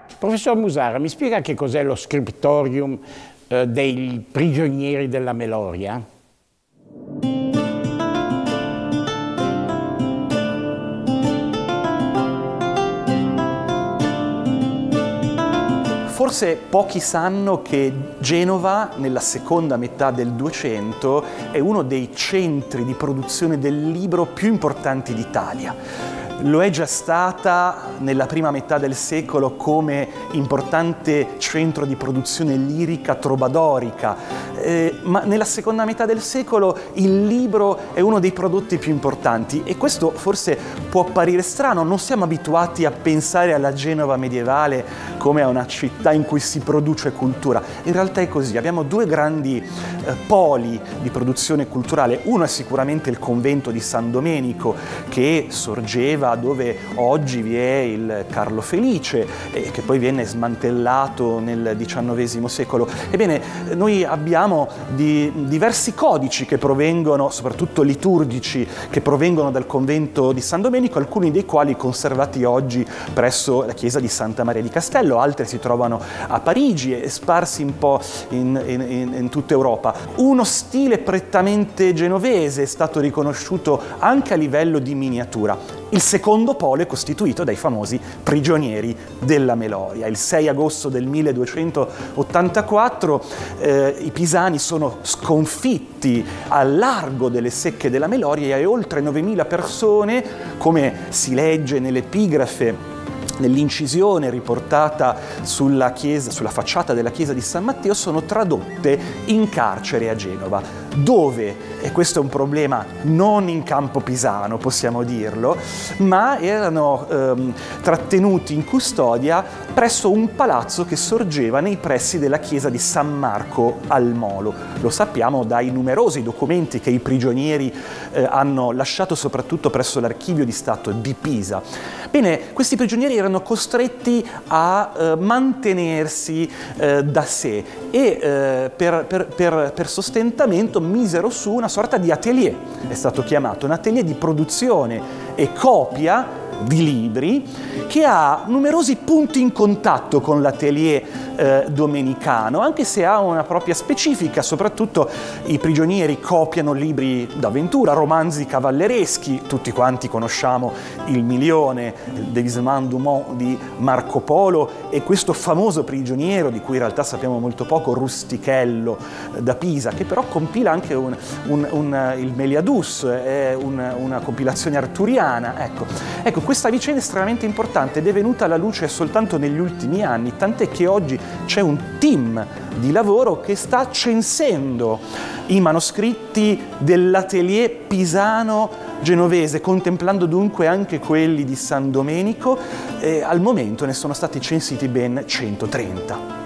Professor Musara, mi spiega che cos'è lo scriptorium dei prigionieri della Meloria? Forse pochi sanno che Genova, nella seconda metà del 200, è uno dei centri di produzione del libro più importanti d'Italia. Lo è già stata nella prima metà del secolo come importante centro di produzione lirica trobadorica, ma nella seconda metà del secolo il libro è uno dei prodotti più importanti e questo forse può apparire strano, non siamo abituati a pensare alla Genova medievale come a una città in cui si produce cultura. In realtà è così, abbiamo due grandi poli di produzione culturale. Uno è sicuramente il convento di San Domenico, che sorgeva dove oggi vi è il Carlo Felice, che poi viene smantellato nel XIX secolo. Ebbene, noi abbiamo diversi codici che provengono, soprattutto liturgici, che provengono dal convento di San Domenico, alcuni dei quali conservati oggi presso la chiesa di Santa Maria di Castello, altri si trovano a Parigi e sparsi un po' in tutta Europa. Uno stile prettamente genovese è stato riconosciuto anche a livello di miniatura. Il secondo polo è costituito dai famosi prigionieri della Meloria. Il 6 agosto del 1284 i pisani sono sconfitti al largo delle secche della Meloria e oltre 9.000 persone, come si legge nell'epigrafe, nell'incisione riportata sulla facciata della chiesa di San Matteo, sono tradotte in carcere a Genova, dove, e questo è un problema non in campo pisano, possiamo dirlo, ma erano trattenuti in custodia presso un palazzo che sorgeva nei pressi della chiesa di San Marco al Molo. Lo sappiamo dai numerosi documenti che i prigionieri hanno lasciato soprattutto presso l'Archivio di Stato di Pisa. Bene, questi prigionieri erano costretti a mantenersi da sé e per sostentamento misero su una sorta di atelier, è stato chiamato, un atelier di produzione e copia di libri che ha numerosi punti in contatto con l'atelier domenicano, anche se ha una propria specifica. Soprattutto i prigionieri copiano libri d'avventura, romanzi cavallereschi, tutti quanti conosciamo Il Milione, Devisement du Monde di Marco Polo, e questo famoso prigioniero di cui in realtà sappiamo molto poco, Rustichello da Pisa, che però compila anche il Meliadus, una compilazione arturiana. Ecco, questa vicenda è estremamente importante ed è venuta alla luce soltanto negli ultimi anni, tant'è che oggi c'è un team di lavoro che sta censendo i manoscritti dell'atelier pisano genovese, contemplando dunque anche quelli di San Domenico. Al momento ne sono stati censiti ben 130.